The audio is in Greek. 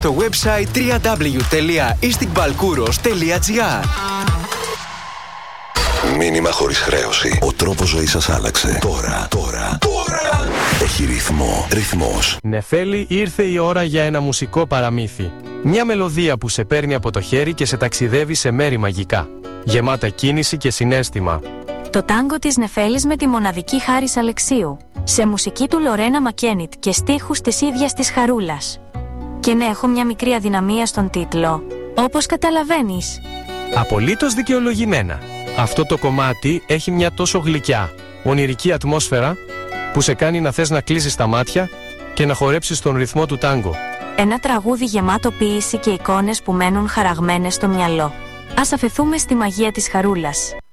Το website www.istikbalkouros.gr. Μήνυμα χωρίς χρέωση. Ο τρόπος ζωής σας άλλαξε. Τώρα. Έχει ρυθμό. Ρυθμός. Νεφέλη, ήρθε η ώρα για ένα μουσικό παραμύθι. Μια μελωδία που σε παίρνει από το χέρι και σε ταξιδεύει σε μέρη μαγικά. Γεμάτα κίνηση και συναίσθημα. Το τάγκο της Νεφέλης με τη μοναδική Χάρης Αλεξίου. Σε μουσική του Λορένα Μακένιτ και στίχους της ίδιας της Χαρούλας. Και ναι, έχω μια μικρή αδυναμία στον τίτλο. Όπως καταλαβαίνεις. Απολύτως δικαιολογημένα. Αυτό το κομμάτι έχει μια τόσο γλυκιά, ονειρική ατμόσφαιρα που σε κάνει να θες να κλείσεις τα μάτια και να χορέψεις τον ρυθμό του τάγκο. Ένα τραγούδι γεμάτο ποίηση και εικόνες που μένουν χαραγμένες στο μυαλό. Ας αφεθούμε στη μαγεία της Χαρούλας.